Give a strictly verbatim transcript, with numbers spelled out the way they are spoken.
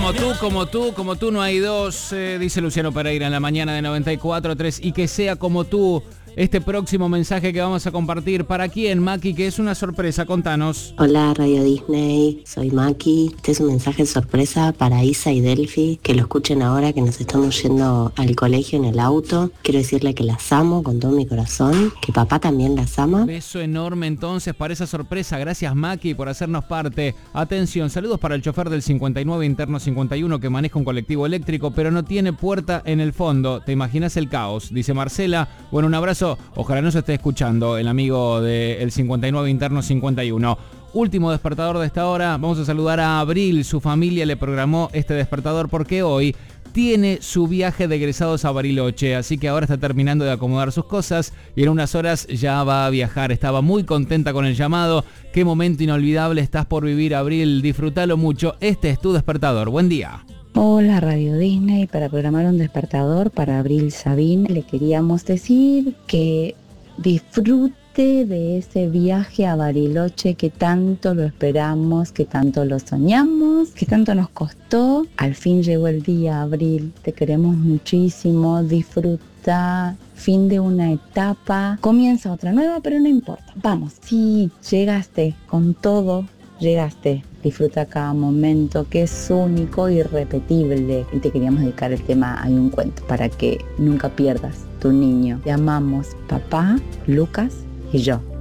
Como tú, como tú, como tú no hay dos, eh, dice Luciano Pereira en la mañana de noventa y cuatro punto tres. Y que sea como tú este próximo mensaje que vamos a compartir. ¿Para quién, Maki? Que es una sorpresa, contanos. Hola Radio Disney, soy Maki. Este es un mensaje sorpresa para Isa y Delphi, que lo escuchen ahora que nos estamos yendo al colegio en el auto. Quiero decirle que las amo con todo mi corazón, que papá también las ama. Beso enorme entonces para esa sorpresa. Gracias, Maki, por hacernos parte. Atención, saludos para el chofer del cincuenta y nueve interno cincuenta y uno que maneja un colectivo eléctrico pero no tiene puerta en el fondo. ¿Te imaginas el caos? Dice Marcela. Bueno, un abrazo. Ojalá no se esté escuchando el amigo del cincuenta y nueve interno cincuenta y uno. Último despertador de esta hora. Vamos a saludar a Abril. Su familia le programó este despertador porque hoy tiene su viaje de egresados a Bariloche, así que ahora está terminando de acomodar sus cosas y en unas horas ya va a viajar. Estaba muy contenta con el llamado. Qué momento inolvidable estás por vivir, Abril. Disfrútalo mucho. Este es tu despertador. Buen día. Hola Radio Disney, para programar un despertador para Abril Sabín le queríamos decir que disfrute de ese viaje a Bariloche que tanto lo esperamos, que tanto lo soñamos, que tanto nos costó. Al fin llegó el día, Abril, te queremos muchísimo, disfruta. Fin de una etapa, comienza otra nueva, pero no importa. Vamos, sí, llegaste con todo. Llegaste, disfruta cada momento que es único y irrepetible. Y te queríamos dedicar el tema Hay un cuento para que nunca pierdas tu niño. Te amamos, papá, Lucas y yo.